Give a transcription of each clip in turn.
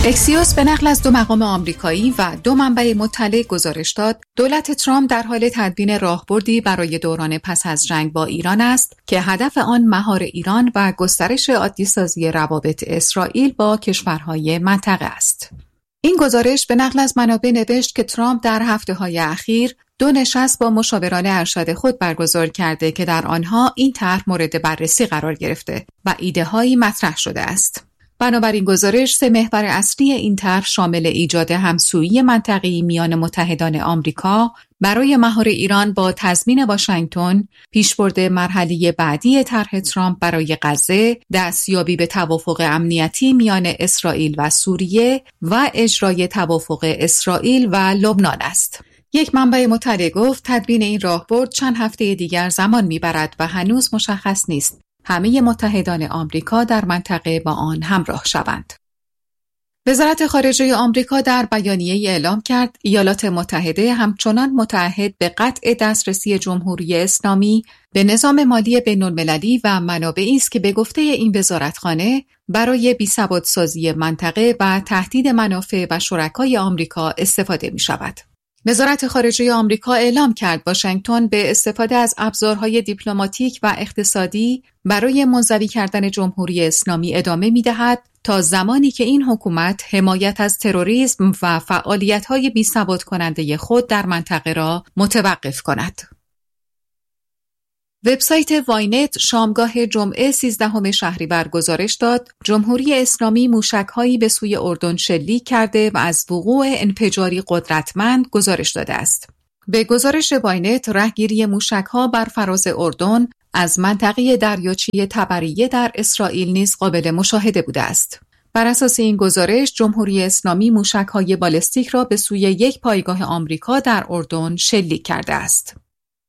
اکسیوس به نقل از 2 مقام آمریکایی و 2 منبع مطلع گزارش داد دولت ترامپ در حال تدوین راهبردی برای دوران پس از جنگ با ایران است که هدف آن مهار ایران و گسترش عادی‌سازی روابط اسرائیل با کشورهای منطقه است. این گزارش به نقل از منابع نوشت که ترامپ در هفته‌های اخیر 2 نشست با مشاوران ارشد خود برگزار کرده که در آنها این طرح مورد بررسی قرار گرفته و ایده‌هایی مطرح شده است. بنابراین گزارش 3 محور اصلی این طرح شامل ایجاد همسویی منطقه‌ای میان متحدان آمریکا برای مهار ایران با تضمین واشنگتن، پیشبرد مرحله بعدی طرح ترامپ برای غزه، دستیابی به توافق امنیتی میان اسرائیل و سوریه و اجرای توافق اسرائیل و لبنان است. یک منبع مطلع گفت تدوین این راهبرد چند هفته دیگر زمان میبرد و هنوز مشخص نیست همه متحدان آمریکا در منطقه با آن همراه شوند. وزارت خارجه آمریکا در بیانیه‌ای اعلام کرد ایالات متحده همچنان متعهد به قطع دسترسی جمهوری اسلامی به نظام مالی بین‌المللی و منابعی است که به گفته این وزارتخانه برای بی‌ثبات‌سازی منطقه و تهدید منافع و شرکای آمریکا استفاده می‌شود. وزارت خارجه آمریکا اعلام کرد واشنگتن به استفاده از ابزارهای دیپلماتیک و اقتصادی برای منزوی کردن جمهوری اسلامی ادامه می‌دهد تا زمانی که این حکومت حمایت از تروریسم و فعالیت‌های بی‌ثبات کننده خود در منطقه را متوقف کند. وبسایت واینت شامگاه جمعه 13 شهریور گزارش داد جمهوری اسلامی موشک‌هایی به سوی اردن شلیک کرده و از وقوع انفجاری قدرتمند گزارش داده است. به گزارش واینت رهگیری موشک‌ها بر فراز اردن از منطقه دریاچه طبریه در اسرائیل نیز قابل مشاهده بوده است. بر اساس این گزارش جمهوری اسلامی موشک‌های بالستیک را به سوی یک پایگاه آمریکا در اردن شلیک کرده است.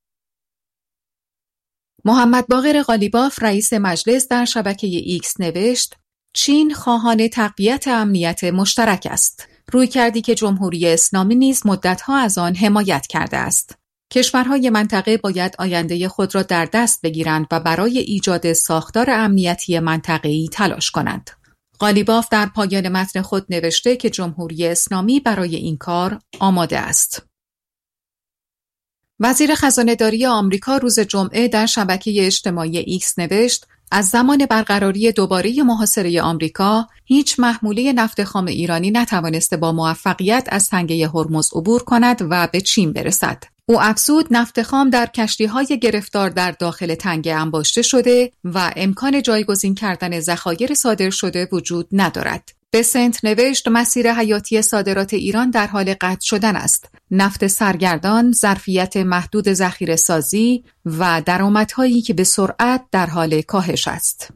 محمد باقر قالیباف رئیس مجلس در شبکه ایکس نوشت چین خواهان تقویت امنیت مشترک است. رویکردی که جمهوری اسلامی نیز مدت‌ها از آن حمایت کرده است. کشورهای منطقه باید آینده خود را در دست بگیرند و برای ایجاد ساختار امنیتی منطقه‌ای تلاش کنند. قالیباف در پایان متن خود نوشته که جمهوری اسلامی برای این کار آماده است. وزیر خزانه‌داری آمریکا روز جمعه در شبکه اجتماعی ایکس نوشت از زمان برقراری دوباره محاصره آمریکا هیچ محموله نفت خام ایرانی نتوانسته با موفقیت از تنگه هرمز عبور کند و به چین برسد. او افزود نفت خام در کشتی‌های گرفتار در داخل تنگه انباشته شده و امکان جایگزین کردن ذخایر صادر شده وجود ندارد. بسنت نوشت مسیر حیاتی صادرات ایران در حال قطع شدن است. نفت سرگردان، ظرفیت محدود ذخیره سازی و درآمدهایی که به سرعت در حال کاهش است.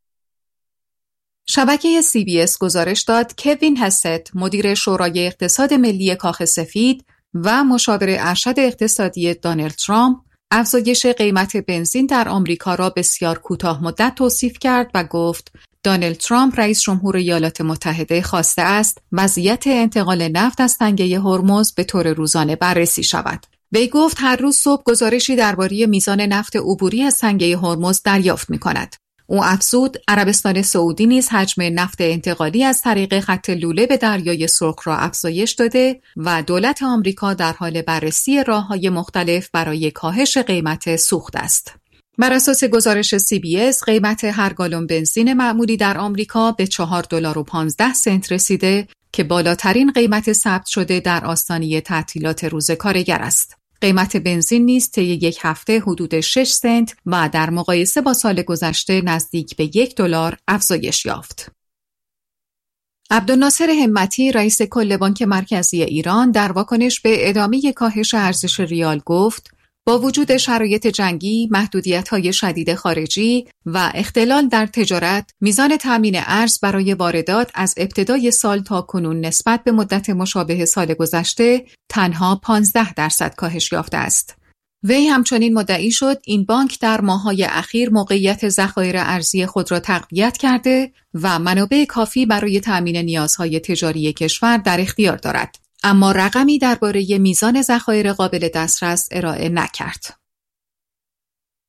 شبکه CBS گزارش داد کوین هست، مدیر شورای اقتصاد ملی کاخ سفید و مشاور ارشد اقتصادی دونالد ترامپ، افزایش قیمت بنزین در آمریکا را بسیار کوتاه مدت توصیف کرد و گفت دونالد ترامپ رئیس جمهور ایالات متحده خواسته است وضعیت انتقال نفت از تنگه هرمز به طور روزانه بررسی شود. وی گفت هر روز صبح گزارشی درباره میزان نفت عبوری از تنگه هرمز دریافت می‌کند. او افزود عربستان سعودی نیز حجم نفت انتقالی از طریق خط لوله به دریای سرخ را افزایش داده و دولت آمریکا در حال بررسی راه‌های مختلف برای کاهش قیمت سوخت است. بر اساس گزارش CBS قیمت هر گالن بنزین معمولی در آمریکا به $4.15 رسیده که بالاترین قیمت ثبت شده در آستانه تعطیلات روز کارگر است. قیمت بنزین نیز طی یک هفته حدود 6 سنت و در مقایسه با سال گذشته نزدیک به $1 افزایش یافت. عبدالناصر همتی رئیس کل بانک مرکزی ایران در واکنش به ادامه کاهش ارزش ریال گفت با وجود شرایط جنگی، محدودیت‌های شدید خارجی و اختلال در تجارت، میزان تامین ارز برای واردات از ابتدای سال تا کنون نسبت به مدت مشابه سال گذشته تنها 15% کاهش یافته است. وی همچنین مدعی شد این بانک در ماه‌های اخیر موقعیت ذخایر ارزی خود را تقویت کرده و منابع کافی برای تامین نیازهای تجاری کشور در اختیار دارد. اما رقمی درباره میزان ذخایر قابل دسترس ارائه نکرد.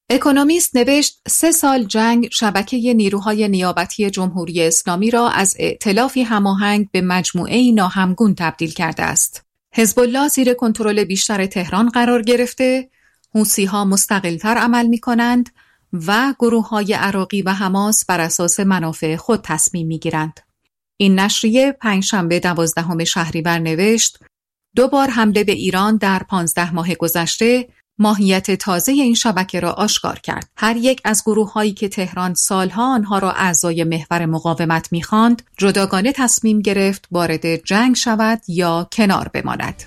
اکونومیست نوشت 3 سال جنگ شبکه نیروهای نیابتی جمهوری اسلامی را از ائتلافی هماهنگ به مجموعه‌ای ناهمگون تبدیل کرده است. حزب الله زیر کنترل بیشتر تهران قرار گرفته، حوثی‌ها مستقل‌تر عمل می‌کنند و گروه‌های عراقی و حماس بر اساس منافع خود تصمیم می‌گیرند. این نشریه پنجشنبه 12 شهریور نوشت 2 بار حمله به ایران در 15 ماه گذشته ماهیت تازه این شبکه را آشکار کرد. هر یک از گروه‌هایی که تهران سالها آنها را اعضای محور مقاومت می‌خواند، جداگانه تصمیم گرفت وارد جنگ شود یا کنار بماند.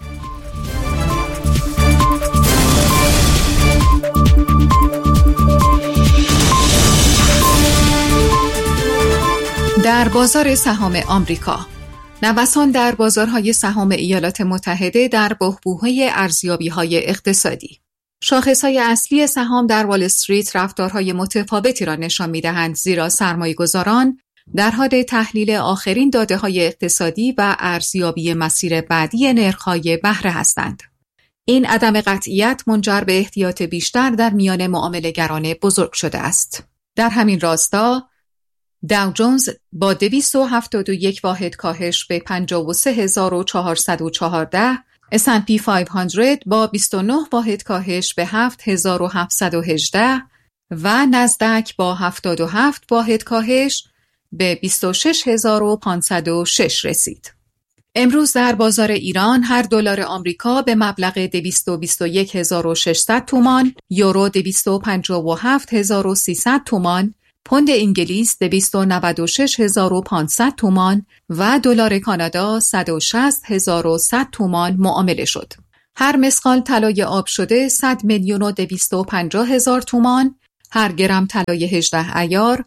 در بازار سهام آمریکا، نوسان در بازارهای سهام ایالات متحده در بحبوحه ارزیابی‌های اقتصادی. شاخص‌های اصلی سهام در وال استریت رفتارهای متفاوتی را نشان می‌دهند، زیرا سرمایه‌گذاران در حال تحلیل آخرین داده‌های اقتصادی و ارزیابی مسیر بعدی نرخ‌های بهره هستند. این عدم قطعیت منجر به احتیاط بیشتر در میان معامله‌گران بزرگ شده است. در همین راستا داو جونز با 271 واحد کاهش به 53414، S&P 500 با 29 واحد کاهش به 7718 و نزدک با 77 واحد کاهش به 26506 رسید. امروز در بازار ایران هر دلار آمریکا به مبلغ 221600 تومان، یورو 257300 تومان، پوند انگلیس 296500 تومان و دلار کانادا 160100 تومان معامله شد. هر مسقال طلای آب شده 100,250,000 تومان، هر گرم طلای 18 عیار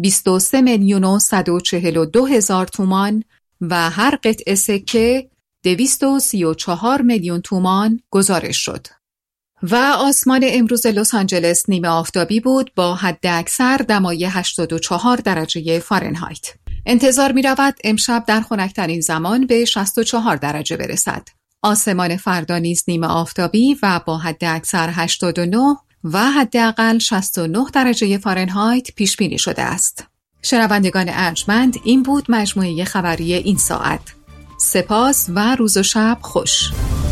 23,142,000 تومان و هر قطعه سکه 234 میلیون تومان گزارش شد. و آسمان امروز لس آنجلس نیمه آفتابی بود با حد اکثر دمای 84 درجه فارنهایت. انتظار می رود امشب در خنک‌ترین زمان به 64 درجه برسد. آسمان فردا نیز نیمه آفتابی و با حد اکثر 89 و حداقل 69 درجه فارنهایت پیش بینی شده است. شنوندگان ارجمند، این بود مجموعه خبری این ساعت. سپاس و روز و شب خوش.